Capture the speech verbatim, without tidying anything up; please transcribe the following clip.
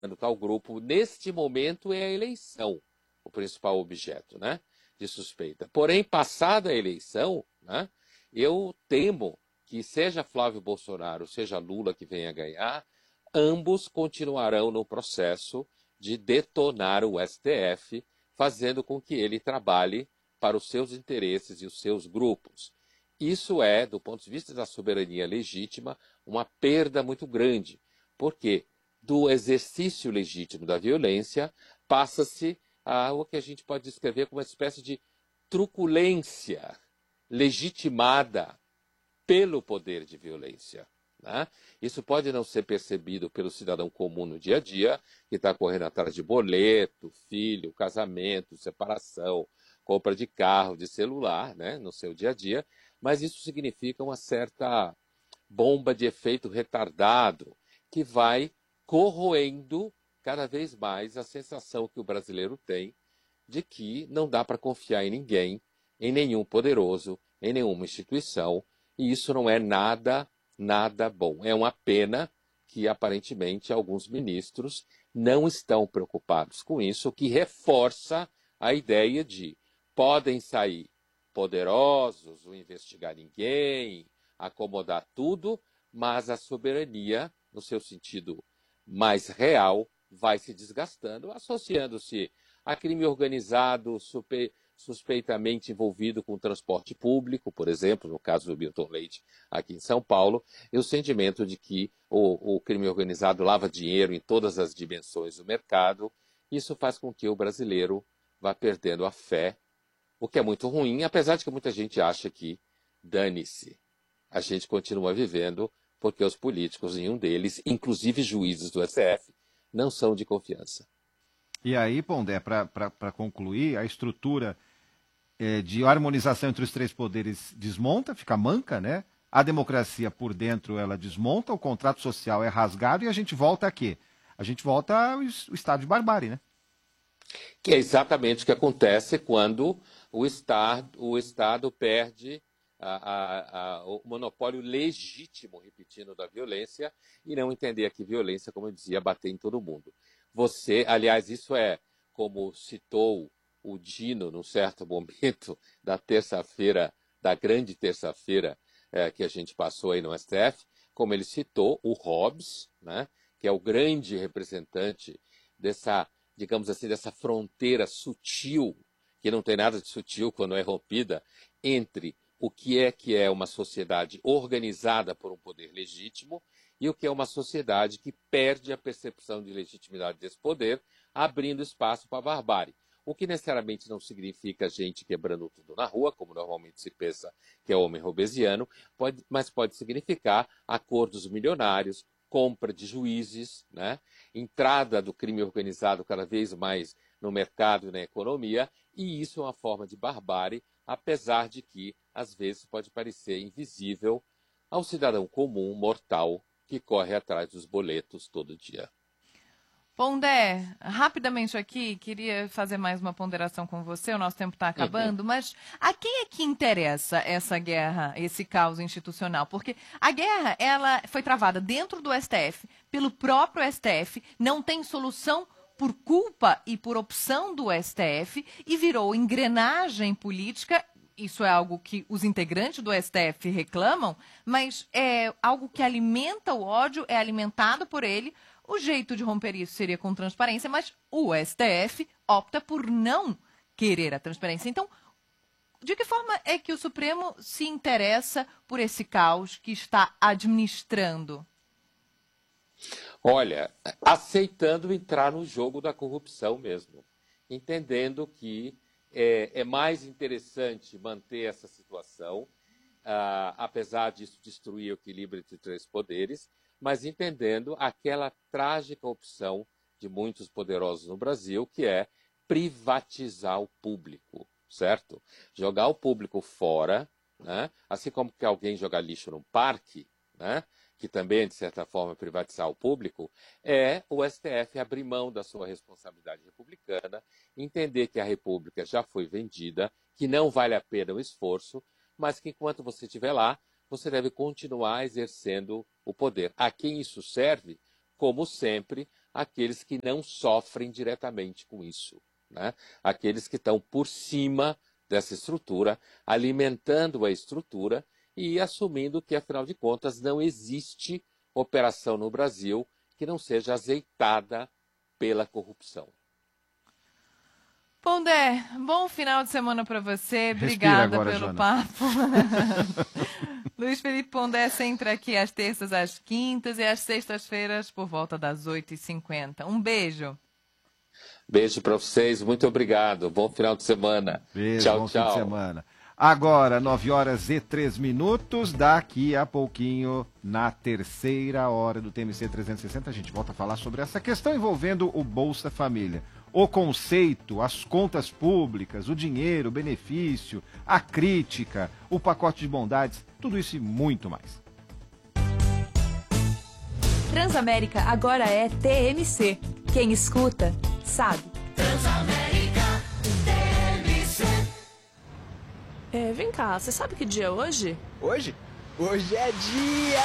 tal grupo. Neste momento é a eleição o principal objeto, né, de suspeita. Porém, passada a eleição, né, eu temo que seja Flávio Bolsonaro, seja Lula que venha ganhar, ambos continuarão no processo de detonar o S T F, fazendo com que ele trabalhe para os seus interesses e os seus grupos. Isso é, do ponto de vista da soberania legítima, uma perda muito grande, porque do exercício legítimo da violência passa-se a o que a gente pode descrever como uma espécie de truculência legitimada pelo poder de violência, né? Isso pode não ser percebido pelo cidadão comum no dia a dia, que está correndo atrás de boleto, filho, casamento, separação, compra de carro, de celular, né, no seu dia a dia, mas isso significa uma certa bomba de efeito retardado que vai corroendo cada vez mais a sensação que o brasileiro tem de que não dá para confiar em ninguém, em nenhum poderoso, em nenhuma instituição, e isso não é nada, nada bom. É uma pena que, aparentemente, alguns ministros não estão preocupados com isso, o que reforça a ideia de podem sair poderosos, não investigar ninguém, acomodar tudo, mas a soberania, no seu sentido mais real, vai se desgastando, associando-se a crime organizado suspe... suspeitamente envolvido com transporte público, por exemplo, no caso do Milton Leite, aqui em São Paulo, e o sentimento de que o, o crime organizado lava dinheiro em todas as dimensões do mercado. Isso faz com que o brasileiro vá perdendo a fé, o que é muito ruim, apesar de que muita gente acha que dane-se. A gente continua vivendo porque os políticos, nenhum deles, inclusive juízes do S T F, não são de confiança. E aí, Pondé, para concluir, a estrutura é, de harmonização entre os três poderes desmonta, fica manca, né? A democracia por dentro ela desmonta, o contrato social é rasgado e a gente volta a quê? A gente volta ao estado de barbárie, né? Que é exatamente o que acontece quando o Estado, o Estado perde a, a, a, o monopólio legítimo, repetindo, da violência, e não entender que violência, como eu dizia, bater em todo mundo. Você, aliás, isso é como citou o Dino, num certo momento da terça-feira, da grande terça-feira é, que a gente passou aí no S T F, como ele citou o Hobbes, né, que é o grande representante dessa, digamos assim, dessa fronteira sutil, que não tem nada de sutil quando é rompida, entre o que é que é uma sociedade organizada por um poder legítimo e o que é uma sociedade que perde a percepção de legitimidade desse poder, abrindo espaço para a barbárie. O que necessariamente não significa gente quebrando tudo na rua, como normalmente se pensa que é o homem hobbesiano, pode, mas pode significar acordos milionários, compra de juízes, né? Entrada do crime organizado cada vez mais no mercado e na economia, e isso é uma forma de barbárie, apesar de que, às vezes, pode parecer invisível ao cidadão comum, mortal, que corre atrás dos boletos todo dia. Pondé, rapidamente aqui, queria fazer mais uma ponderação com você, o nosso tempo está acabando, uhum. Mas a quem é que interessa essa guerra, esse caos institucional? Porque a guerra, ela foi travada dentro do S T F, pelo próprio S T F, não tem solução por culpa e por opção do S T F e virou engrenagem política. Isso é algo que os integrantes do S T F reclamam, mas é algo que alimenta o ódio, é alimentado por ele. O jeito de romper isso seria com transparência, mas o S T F opta por não querer a transparência. Então, de que forma é que o Supremo se interessa por esse caos que está administrando? Olha, aceitando entrar no jogo da corrupção mesmo, entendendo que é, é mais interessante manter essa situação, ah, apesar disso destruir o equilíbrio entre três poderes, mas entendendo aquela trágica opção de muitos poderosos no Brasil, que é privatizar o público, certo? Jogar o público fora, né? Assim como que alguém joga lixo num parque, né? Que também, de certa forma, privatizar o público, é o S T F abrir mão da sua responsabilidade republicana, entender que a República já foi vendida, que não vale a pena o esforço, mas que enquanto você estiver lá, você deve continuar exercendo o poder. A quem isso serve? Como sempre, aqueles que não sofrem diretamente com isso, né? Aqueles que estão por cima dessa estrutura, alimentando a estrutura e assumindo que, afinal de contas, não existe operação no Brasil que não seja azeitada pela corrupção. Pondé, bom final de semana para você. Respira Obrigada agora, pelo Jana. papo. Luiz Felipe Pondé sempre aqui às terças, às quintas e às sextas-feiras por volta das oito e cinquenta. Um beijo. Beijo para vocês, muito obrigado. Bom final de semana. Beijo, tchau, bom tchau. fim de semana. Agora, nove horas e três minutos, daqui a pouquinho, na terceira hora do T M C trezentos e sessenta, a gente volta a falar sobre essa questão envolvendo o Bolsa Família. O conceito, as contas públicas, o dinheiro, o benefício, a crítica, o pacote de bondades, tudo isso e muito mais. Transamérica agora é T M C. Quem escuta, sabe. Transamérica, T M C. É, vem cá, você sabe que dia é hoje? Hoje? Hoje é dia